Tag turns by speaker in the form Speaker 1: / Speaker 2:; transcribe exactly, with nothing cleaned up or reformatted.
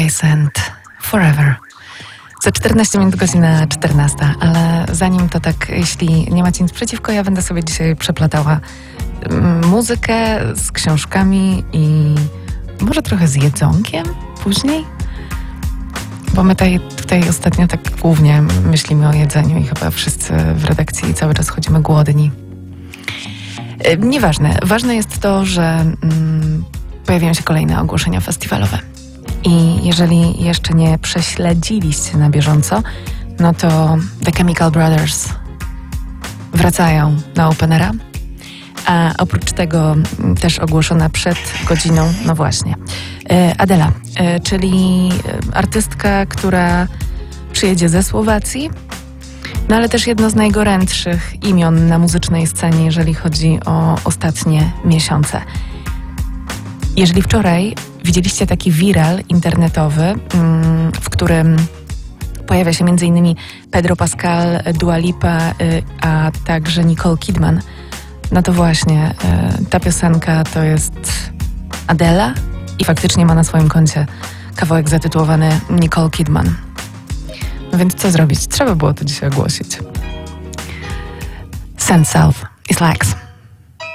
Speaker 1: Place and Forever. Za czternaście minut godzina czternasta, ale zanim to tak, jeśli nie macie nic przeciwko, ja będę sobie dzisiaj przeplatała muzykę z książkami i może trochę z jedzonkiem później, bo my tutaj, tutaj ostatnio tak głównie myślimy o jedzeniu i chyba wszyscy w redakcji cały czas chodzimy głodni. Nieważne. Ważne jest to, że mm, pojawiają się kolejne ogłoszenia festiwalowe. I jeżeli jeszcze nie prześledziliście na bieżąco, no to The Chemical Brothers wracają na Openera, a oprócz tego też ogłoszona przed godziną, no właśnie, Adela, czyli artystka, która przyjedzie ze Słowacji, no ale też jedno z najgorętszych imion na muzycznej scenie, jeżeli chodzi o ostatnie miesiące. Jeżeli wczoraj widzieliście taki viral internetowy, w którym pojawia się między innymi Pedro Pascal, Dua Lipa, a także Nicole Kidman, no to właśnie ta piosenka to jest Adela i faktycznie ma na swoim koncie kawałek zatytułowany Nicole Kidman. No więc co zrobić? Trzeba było to dzisiaj ogłosić. Send South is Lax.